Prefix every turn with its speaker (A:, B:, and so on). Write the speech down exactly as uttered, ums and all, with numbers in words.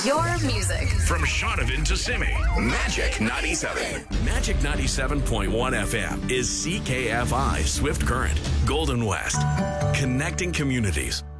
A: Your music.
B: From Shaunavon to Simi. Magic ninety-seven. Magic ninety-seven point one F M is C K F I Swift Current, Golden West. Connecting communities.